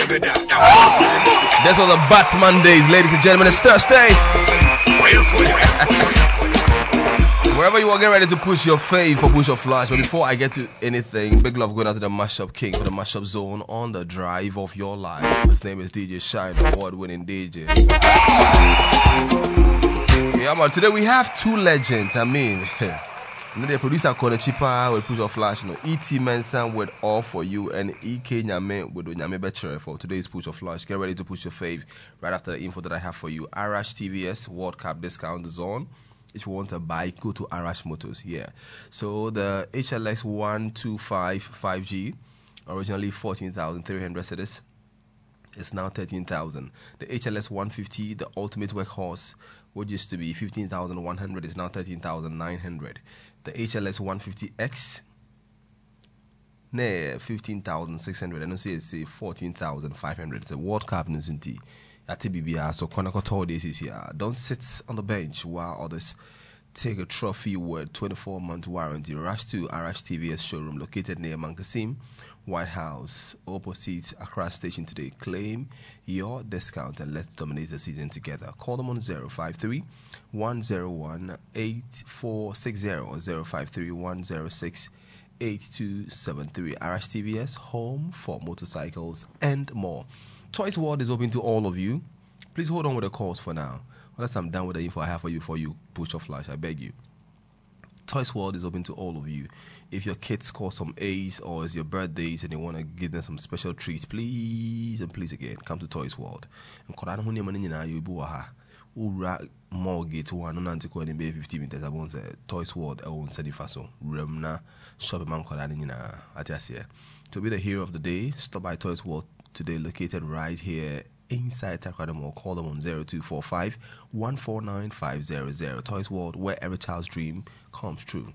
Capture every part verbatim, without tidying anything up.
That's all the Batman days, ladies and gentlemen. It's Thursday. Wherever you are, get ready to push your fave or push your flash. But before I get to anything, big love going out to the Mashup King for the Mashup Zone on the drive of your life. His name is D J Shine, award-winning D J. Yeah, man. Today we have two legends. I mean, the producer Kone Chipa will push your flash. You know, E T Mensah with All For You and E K Nyame with Nyame Betchere for today's push your flash. Get ready to push your fave right after the info that I have for you. Arash T V S World Cup discount is on. If you want a bike, go to Arash Motors. Yeah. So the H L X one two five five G, originally fourteen thousand three hundred cedis, it's now thirteen thousand. The H L S one fifty, the ultimate workhorse, which used to be fifteen thousand one hundred, is now thirteen thousand nine hundred. The H L S one fifty X, nah, fifteen thousand six hundred. I don't see it's say fourteen thousand five hundred. It's a World Cup news in T. So Konako this is here. Don't sit on the bench while others take a trophy with twenty-four month warranty. Rush to Arash T V S showroom located near Mankasim, White House, opposite Accra Station today. Claim your discount and let's dominate the season together. Call them on zero five three, one zero one, eight four six zero or zero five three, one zero six, eight two seven three. Arash T V S, home for motorcycles and more. Toys World is open to all of you. Please hold on with the calls for now. Unless I'm done with the info I have for you before you push your flash, I beg you. Toys World is open to all of you. If your kids score some A's or it's your birthdays and you want to give them some special treats, please and please again, come to Toys World. And mortgage one nanti ko be fifty meters abon say Toys World e won send faso remna shop man ko dani na atiasie. To be the hero of the day, stop by Toys World today, located right here inside Takrada Mall. Call them on zero two four five, one four nine five zero zero. Toys World, where every child's dream comes true.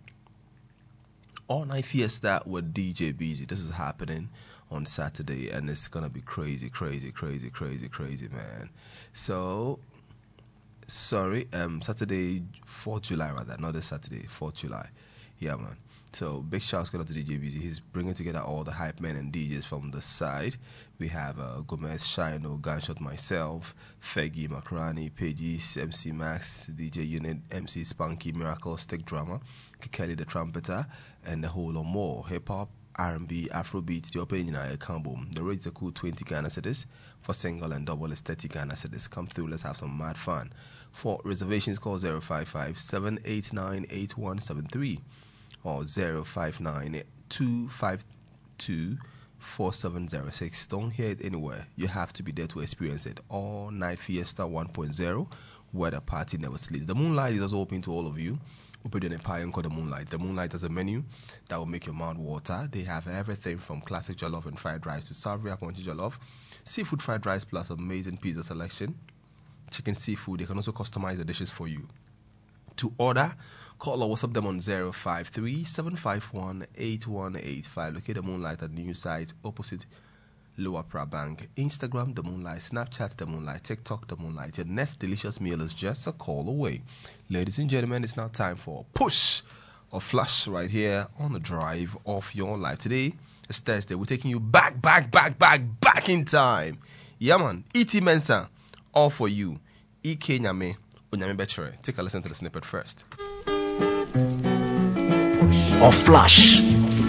All Night Fiesta with D J Beezy. This is happening on Saturday and it's gonna be crazy, crazy, crazy, crazy, crazy, man. So sorry, um Saturday, fourth July rather, not this Saturday, fourth July. Yeah, man. So big shouts going out to D J Beezy. He's bringing together all the hype men and D Js from the side. We have uh, Gomez, Shino, Gunshot, myself, Feggy, Makarani, Pages, M C Max, D J Unit, M C Spunky, Miracle, Stick Drama, Kikeli the Trumpeter, and a whole lot more. Hip hop, R and B, Afrobeat, the opinion I can't boom. The rates are cool, twenty Ghana cedis. For single and double is thirty Ghana cedis. Come through, let's have some mad fun. For reservations, call zero five five, seven eight nine, eight one seven three. Or zero five nine two five two four seven zero six. Don't hear it anywhere. You have to be there to experience it. All Night Fiesta one point oh, where the party never sleeps. The Moonlight is also open to all of you. Open an empire called the Moonlight. The Moonlight is a menu that will make your mouth water. They have everything from classic jollof and fried rice to savory aponchi jollof, seafood fried rice plus amazing pizza selection, chicken seafood. They can also customize the dishes for you. To order, call or WhatsApp them on zero five three, seven five one, eight one eight five. Locate the Moonlight at the new site opposite Lower Pra Bank. Instagram, the Moonlight. Snapchat, the Moonlight. TikTok, the Moonlight. Your next delicious meal is just a call away. Ladies and gentlemen, it's now time for Push or Flash right here on the drive of your life. Today is Thursday. We're taking you back, back, back, back, back in time. Yeah, man. E T Mensah, All For You. E K Nyame. Nyame Betchere. Take a listen to the snippet first. Or Flash.